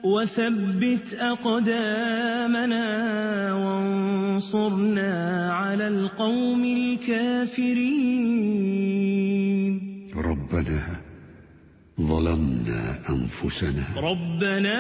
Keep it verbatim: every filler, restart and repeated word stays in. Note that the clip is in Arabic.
وثبت أقدامنا وانصرنا على القوم الكافرين. ربنا ظلمنا أنفسنا ربنا